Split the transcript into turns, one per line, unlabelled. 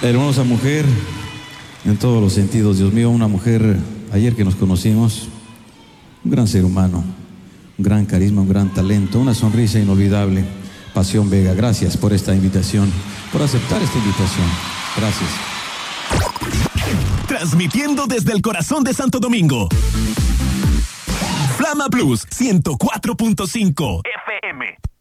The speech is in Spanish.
Hermosa mujer, en todos los sentidos, Dios mío, una mujer, ayer que nos conocimos, un gran ser humano, un gran carisma, un gran talento, una sonrisa inolvidable. Pasión Vega, gracias por esta invitación, por aceptar esta invitación. Gracias.
Transmitiendo desde el corazón de Santo Domingo. Flama Plus 104.5 FM.